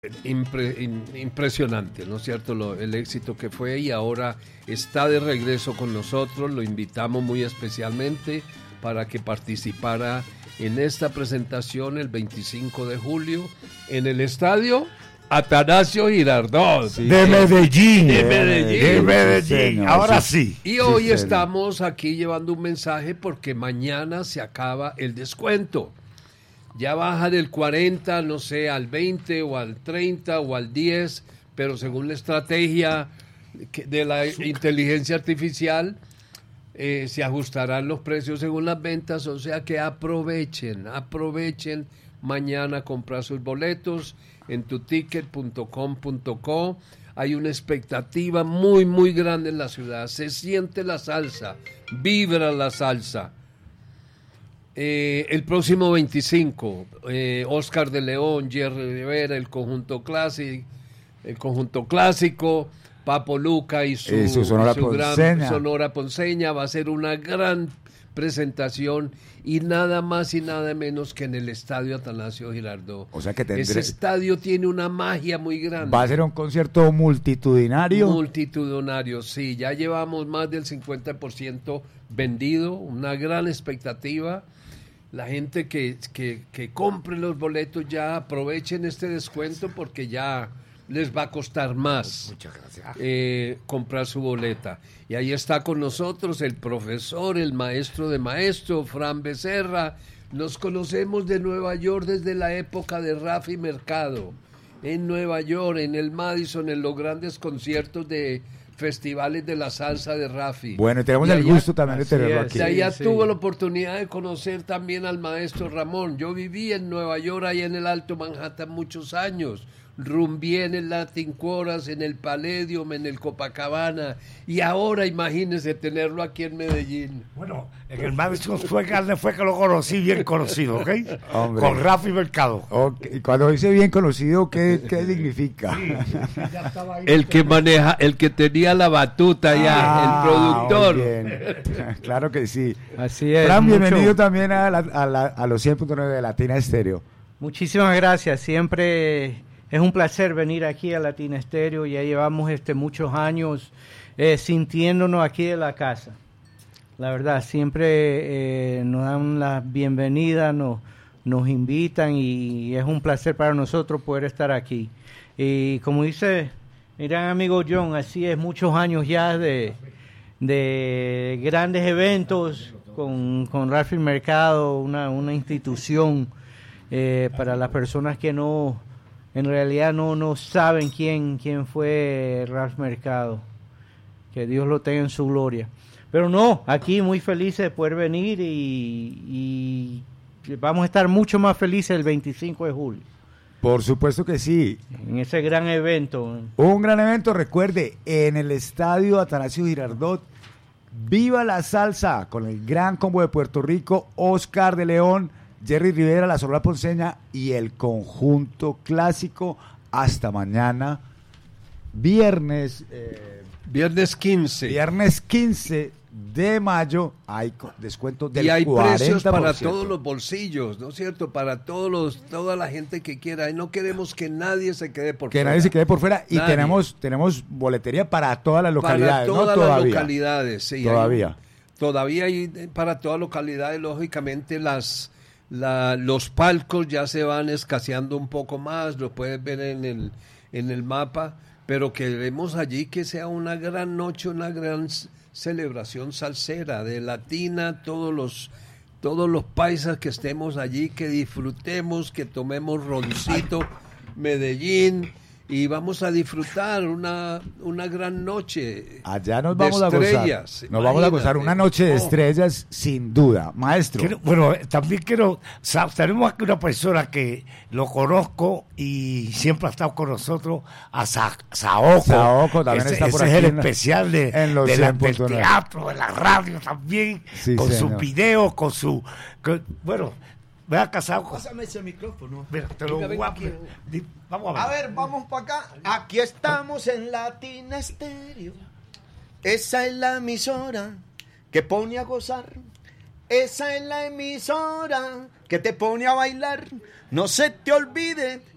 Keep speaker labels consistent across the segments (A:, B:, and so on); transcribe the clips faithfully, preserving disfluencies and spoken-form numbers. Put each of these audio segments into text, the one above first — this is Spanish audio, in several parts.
A: Impre, in, impresionante, ¿no es cierto? Lo, el éxito que fue, y ahora está de regreso con nosotros. Lo invitamos muy especialmente para que participara en esta presentación el veinticinco de julio en el estadio Atanasio Girardot,
B: sí, de Medellín,
A: de Medellín,
B: de Medellín. Sí, ahora sí.
A: Y hoy sí, estamos aquí llevando un mensaje porque mañana se acaba el descuento. Ya baja del cuarenta, no sé, al veinte o al treinta o al diez, pero según la estrategia de la inteligencia artificial, eh, se ajustarán los precios según las ventas. O sea que aprovechen, aprovechen mañana a comprar sus boletos en tu ticket punto com punto co. Hay una expectativa muy, muy grande en la ciudad. Se siente la salsa, vibra la salsa. Eh, el próximo veinticinco, eh, Oscar de León, Jerry Rivera, el conjunto clásico, el conjunto clásico, Papo Luca y su,
B: y su, sonora,
A: y su gran
B: Ponceña.
A: sonora ponceña. Va a ser una gran presentación, y nada más y nada menos que en el estadio Atanasio Girardot.
B: O sea que tendré...
A: Ese estadio tiene una magia muy grande.
B: Va a ser un concierto multitudinario.
A: Multitudinario, sí. Ya llevamos más del cincuenta por ciento vendido, una gran expectativa. La gente que, que, que compre los boletos ya aprovechen este descuento, porque ya les va a costar más.
B: Muchas gracias.
A: Eh, comprar su boleta. Y ahí está con nosotros el profesor, el maestro de maestro, Fran Becerra. Nos conocemos de Nueva York desde la época de Rafi Mercado. En Nueva York, en el Madison, en los grandes conciertos de festivales de la salsa de Rafi.
B: Bueno, tenemos
A: y
B: el
A: allá,
B: gusto también de tenerlo
A: es,
B: aquí.
A: Y allá
B: sí.
A: tuve la oportunidad de conocer también al maestro Ramón. Yo viví en Nueva York, ahí en el Alto Manhattan, muchos años. Rumbié en el Latin Quarters, en el Palladium, en el Copacabana, y ahora imagínense tenerlo aquí en Medellín.
C: Bueno, en el Madison Square Garden fue que lo conocí, bien conocido, ¿ok?
B: Hombre.
C: Con Rafi Mercado.
B: Okay. Y cuando dice bien conocido, ¿qué, qué significa?
C: Sí, sí, ya estaba ahí.
A: El que maneja, el que tenía la batuta ya,
B: ah,
A: el productor.
B: Muy bien. Claro que sí.
D: Así es.
B: Fran,
D: mucho...
B: bienvenido también a, la, a, la, a los cien punto nueve de Latina Estéreo.
D: Muchísimas gracias. Siempre es un placer venir aquí a Latina Estéreo. Ya llevamos este muchos años eh, sintiéndonos aquí de la casa. La verdad, siempre eh, nos dan la bienvenida, nos, nos invitan, y es un placer para nosotros poder estar aquí. Y como dice mi gran amigo John, así es, muchos años ya de, de grandes eventos con, con Rafi Mercado, una, una institución eh, para las personas que no... En realidad no, no saben quién, quién fue Ralph Mercado. Que Dios lo tenga en su gloria. Pero no, aquí muy felices de poder venir, y, y vamos a estar mucho más felices el veinticinco de julio.
B: Por supuesto que sí.
D: En ese gran evento.
B: Un gran evento, recuerde, en el estadio Atanasio Girardot. ¡Viva la salsa! Con el gran combo de Puerto Rico, Oscar de León, Jerry Rivera, la Sonora Ponceña y el conjunto clásico. Hasta mañana, viernes, eh,
A: viernes quince.
B: Viernes quince de mayo, hay descuento del
A: y hay
B: cuarenta por ciento.
A: precios para todos los bolsillos, ¿no es cierto? Para todos los, toda la gente que quiera. Y no queremos que nadie se quede por
B: que
A: fuera.
B: Que nadie se quede por fuera. Y
A: nadie.
B: tenemos tenemos boletería para todas las localidades.
A: Para todas
B: ¿no?
A: las
B: Todavía.
A: localidades, sí.
B: Todavía.
A: Hay, todavía hay para todas las localidades. Lógicamente las... La, los palcos ya se van escaseando un poco más, lo puedes ver en el, en el mapa, pero queremos allí que sea una gran noche, una gran celebración salsera, de latina, todos los, todos los paisas que estemos allí, que disfrutemos, que tomemos roncito, Medellín, y vamos a disfrutar una, una gran noche.
B: Allá nos
A: de
B: vamos
A: estrellas,
B: a gozar. Nos vamos a gozar una noche de
C: Oh.
B: estrellas, sin duda. Maestro.
C: Quiero, bueno, también quiero, sa- tenemos aquí una persona que lo conozco y siempre ha estado con nosotros, a Sa- Saoco.
B: Saoco también
C: ese,
B: está por
C: ese
B: aquí
C: es el
B: en la-
C: especial de,
B: en los
C: de la-
B: cien
C: del
B: punto nueve.
C: teatro, de la radio también,
B: Sí,
C: con
B: señor.
C: sus videos, con su... con- bueno, vea acá, Saoco.
E: Pásame ese micrófono.
C: Mira, te lo
A: Venga, venga,
C: voy a-
A: aquí.
C: di- Vamos a
E: A
C: ver.
E: ver, vamos para acá. Aquí estamos en Latina Estéreo. Esa es la emisora que pone a gozar. Esa es la emisora que te pone a bailar. No se te olvide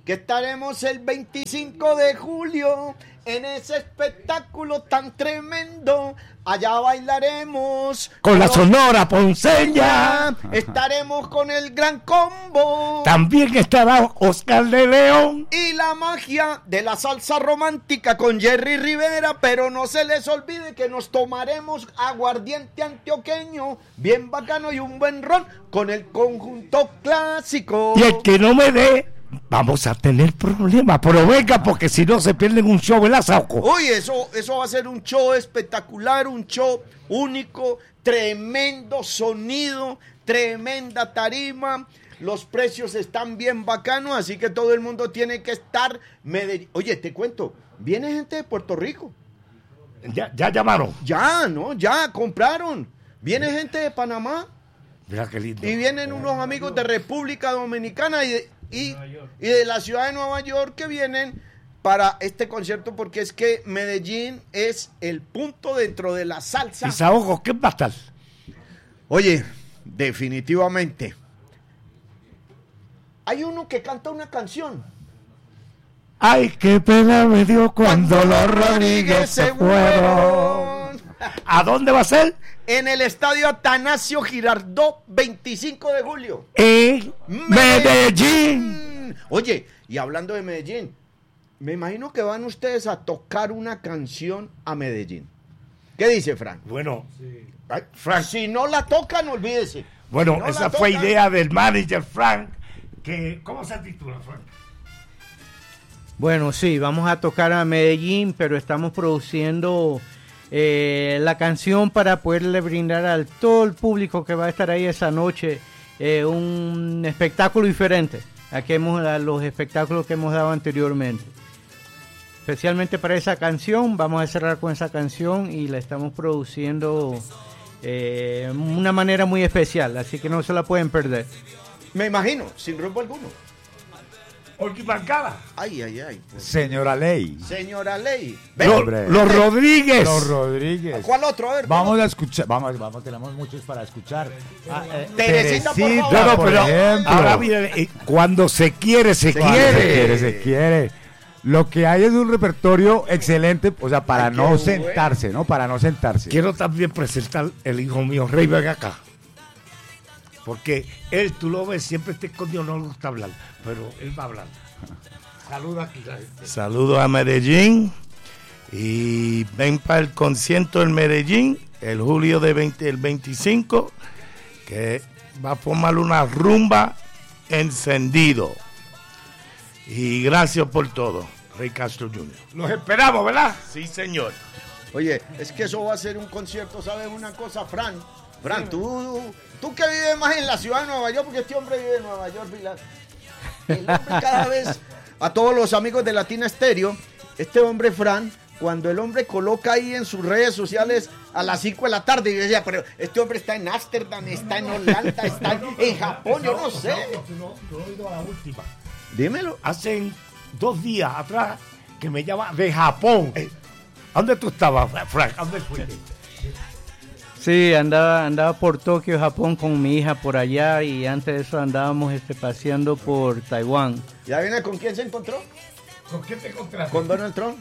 E: que estaremos el veinticinco de julio en ese espectáculo tan tremendo. Allá bailaremos
C: Con la Sonora Ponceña.
E: Estaremos con el Gran Combo.
C: También estará Oscar de León.
E: Y la magia de la salsa romántica con Jerry Rivera. Pero no se les olvide que nos tomaremos aguardiente antioqueño bien bacano y un buen ron con el conjunto clásico.
C: Y el que no me dé, vamos a tener problemas. Pero venga, porque si no se pierden un show en la Sauco.
E: Uy, eso, eso va a ser un show espectacular, un show único, tremendo sonido, tremenda tarima. Los precios están bien bacanos, así que todo el mundo tiene que estar. Medellín. Oye, te cuento, viene gente de Puerto Rico.
C: Ya, ya llamaron.
E: Ya, ¿no? Ya compraron. Viene gente de Panamá.
C: Mira qué lindo.
E: Y vienen unos amigos de República Dominicana y de, y, y de la ciudad de Nueva York que vienen para este concierto, porque es que Medellín es el punto dentro de la salsa.
C: ¿Y Saoco qué va a estar?
E: Oye, definitivamente. Hay uno que canta una canción.
C: Ay, qué pena me dio cuando, cuando los Rodríguez se fueron. ¿A dónde va a ser?
E: En el estadio Atanasio Girardot, veinticinco de julio.
C: En Medellín.
E: Medellín. Oye, y hablando de Medellín, me imagino que van ustedes a tocar una canción a Medellín. ¿Qué dice Frank?
C: Bueno,
E: sí. Ay, Frank, si no la tocan, olvídese.
C: Bueno,
E: si no
C: esa fue tocan, idea del manager Frank. Que, ¿cómo se titula, Frank?
D: Bueno, sí, vamos a tocar a Medellín, pero estamos produciendo eh, la canción para poderle brindar a todo el público que va a estar ahí esa noche eh, un espectáculo diferente a, que hemos, a los espectáculos que hemos dado anteriormente. Especialmente para esa canción, vamos a cerrar con esa canción y la estamos produciendo de eh, una manera muy especial, así que no se la pueden perder.
E: Me imagino, sin rumbo alguno.
C: Orquibancada.
E: Ay, ay, ay.
B: Señora Ley.
E: Señora Ley.
C: Ven, los, los Rodríguez.
B: Los Rodríguez.
E: ¿Cuál otro? A ver.
B: Vamos a escuchar. Vamos, vamos, tenemos muchos para escuchar. Ah, eh,
E: Teresita,
B: Teresita,
E: por favor.
C: No,
B: por
C: pero
B: ejemplo.
C: ahora mire, eh, cuando se quiere, se,
B: Cuando
C: quiere.
B: Se quiere, se quiere. Lo que hay es un repertorio excelente, o sea, para
E: Ay,
B: no
E: qué
B: sentarse, ¿no? Para no sentarse.
C: Quiero también presentar el hijo mío, Rey, ven acá. Porque él, tú lo ves, siempre está escondido, no le gusta hablar, pero él va a hablar. Saluda aquí la gente.
F: Saludos a Medellín y ven para el concierto en Medellín el julio de veinte, el veinticinco, que va a formar una rumba encendido. Y gracias por todo, Rey Castro junior
C: Los esperamos, ¿verdad?
F: Sí, señor.
E: Oye, es que eso va a ser un concierto, ¿sabes una cosa, Fran? Fran, tú, tú que vives más en la ciudad de Nueva York, porque este hombre vive en Nueva York, Pilar. El hombre cada vez, a todos los amigos de Latina Estéreo, este hombre, Fran, cuando el hombre coloca ahí en sus redes sociales a las cinco de la tarde, y yo decía, pero este hombre está en Ámsterdam, está en Holanda, está en Japón, yo no sé.
C: No, no, no he oído la última.
E: Dímelo.
C: Hace dos días atrás que me llama de Japón. Eh, ¿A dónde tú estabas, Frank? ¿A dónde fuiste?
D: Sí, andaba, andaba por Tokio, Japón con mi hija por allá y antes de eso andábamos este, paseando por Taiwán.
E: ¿Ya viene con quién se encontró?
C: ¿Con quién te encontraste?
E: Con Donald Trump.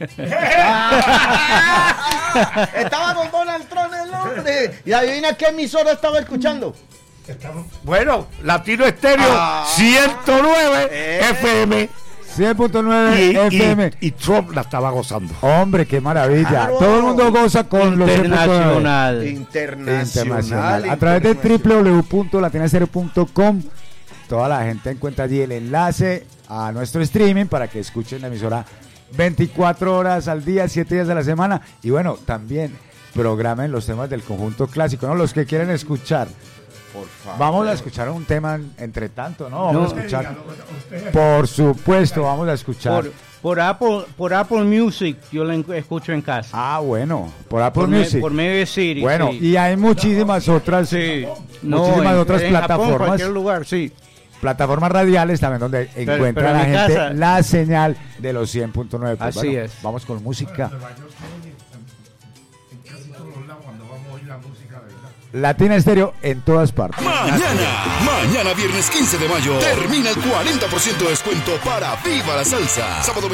E: Estaba con Donald Trump el hombre. Y adivina qué emisora estaba escuchando.
C: Bueno, Latino Estéreo
E: Ah,
C: ciento nueve
E: eh.
C: F M.
B: cien punto nueve
C: Y,
B: F M.
C: y, y Trump la estaba gozando.
B: Hombre, qué maravilla.
E: Claro.
B: Todo el mundo goza con los
D: Internacional.
E: Internacional.
B: Internacional. A través de doble u doble u doble u punto latina estéreo punto com, toda la gente encuentra allí el enlace a nuestro streaming para que escuchen la emisora veinticuatro horas al día, siete días de la semana. Y bueno, también programen los temas del conjunto clásico, ¿no? Los que quieren escuchar.
E: Por favor.
B: Vamos a escuchar un tema entre tanto, ¿no? Vamos
D: No.
B: a escuchar. Por supuesto, vamos a escuchar.
D: Por, por Apple, por Apple Music yo la en- escucho en casa.
B: Ah, bueno, por Apple
D: por, me-
B: Music.
D: por medio de Siri.
B: Bueno,
D: sí.
B: y hay muchísimas otras,
D: Sí.
B: muchísimas
D: en-
B: otras
D: en Japón,
B: plataformas,
D: cualquier lugar, sí.
B: plataformas radiales también donde encuentra
D: pero en
B: la
D: mi
B: gente
D: casa-
B: la señal de los cien punto nueve. Pues
D: Así
B: bueno,
D: es.
B: Vamos con música.
C: En casi todos los lados cuando vamos a oír la música, de verdad.
B: Latina Estéreo en todas partes.
G: Mañana, mañana viernes quince de mayo, termina el cuarenta por ciento de descuento para Viva la Salsa. Sábado